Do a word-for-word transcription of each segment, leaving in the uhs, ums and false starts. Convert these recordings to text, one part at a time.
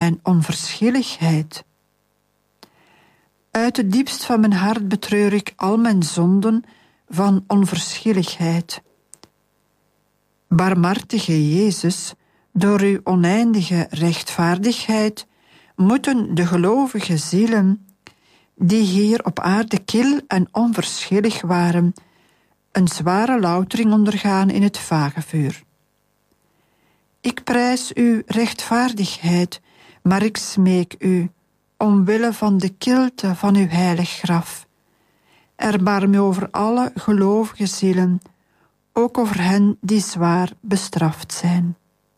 mijn onverschilligheid. Uit het diepst van mijn hart betreur ik al mijn zonden van onverschilligheid. Barmhartige Jezus, door uw oneindige rechtvaardigheid moeten de gelovige zielen, die hier op aarde kil en onverschillig waren, een zware loutering ondergaan in het vagevuur. Ik prijs uw rechtvaardigheid, maar ik smeek u, omwille van de kilte van uw heilig graf. Erbarm u over alle gelovige zielen, ook over hen die zwaar bestraft zijn.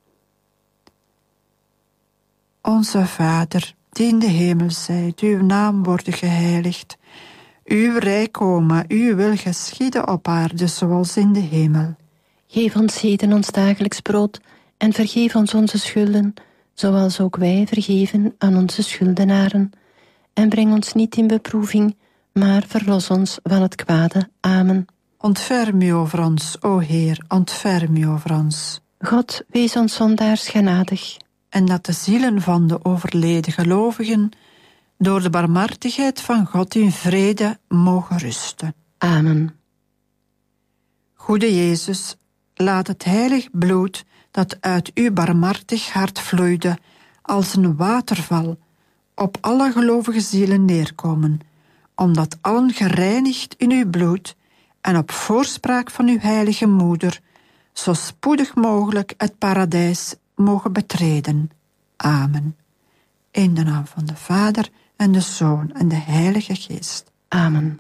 Onze Vader, die in de hemel zijt, uw naam worden geheiligd. Uw rijk komen, uw wil geschieden op aarde zoals in de hemel. Geef ons heden ons dagelijks brood en vergeef ons onze schulden, zoals ook wij vergeven aan onze schuldenaren. En breng ons niet in beproeving, maar verlos ons van het kwade. Amen. Ontferm u over ons, o Heer, ontferm u over ons. God, wees ons zondaars genadig. En dat de zielen van de overleden gelovigen door de barmhartigheid van God in vrede mogen rusten. Amen. Goede Jezus, laat het heilig bloed dat uit uw barmhartig hart vloeide als een waterval op alle gelovige zielen neerkomen, omdat allen gereinigd in uw bloed en op voorspraak van uw heilige moeder zo spoedig mogelijk het paradijs mogen betreden. Amen. In de naam van de Vader en de Zoon en de Heilige Geest. Amen.